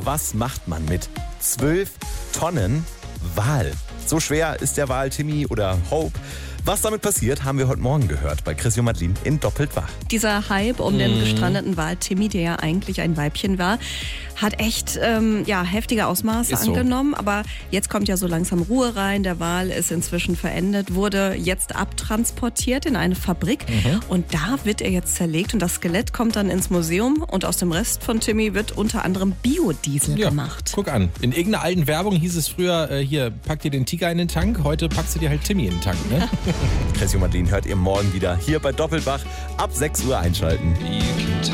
Was macht man mit 12 Tonnen Wal? So schwer ist der Wal Timmy oder Hope. Was damit passiert, haben wir heute Morgen gehört bei Chris Jomadlin in Doppelt wach. Dieser Hype um den gestrandeten Wal Timmy, der ja eigentlich ein Weibchen war, hat echt heftige Ausmaße angenommen. Aber jetzt kommt ja so langsam Ruhe rein. Der Wal ist inzwischen verendet, wurde jetzt abtransportiert in eine Fabrik. Und da wird er jetzt zerlegt und das Skelett kommt dann ins Museum. Und aus dem Rest von Timmy wird unter anderem Biodiesel gemacht. Guck an, in irgendeiner alten Werbung hieß es früher, hier, pack dir den Tiger in den Tank. Heute packst du dir halt Timmy in den Tank, ne? Chris Jomadlin hört ihr morgen wieder hier bei Doppelwach. Ab 6 Uhr einschalten.